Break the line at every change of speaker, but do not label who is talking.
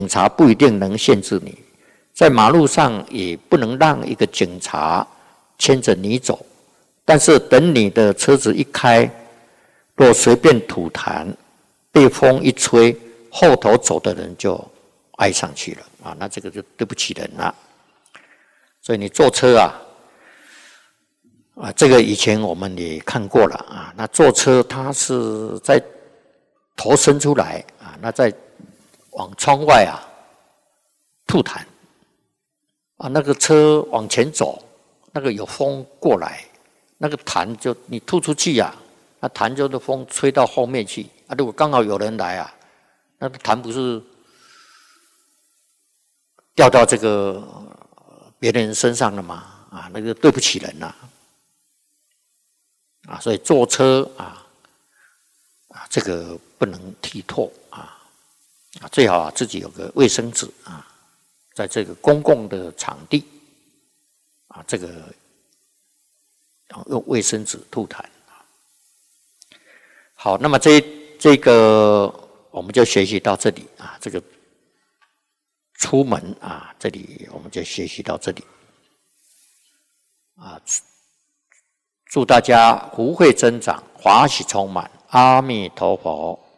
警察不一定能限制你，在马路上也不能让一个警察牵着你走。但是等你的车子一开，若随便吐痰，被风一吹，后头走的人就挨上去了啊，那这个就对不起人了。所以你坐车这个以前我们也看过了啊。那坐车它是在头伸出来啊，那在往窗外吐痰啊，那个车往前走，那个有风过来，那个痰就你吐出去那痰就的风吹到后面去啊。如果刚好有人来那个痰不是掉到这个别人身上了吗？那个对不起人所以坐车这个不能剔透最好自己有个卫生纸在这个公共的场地这个用卫生纸吐痰。好，那么这个我们就学习到这里这个出门这里我们就学习到这里祝大家福慧增长，法喜充满，阿弥陀佛。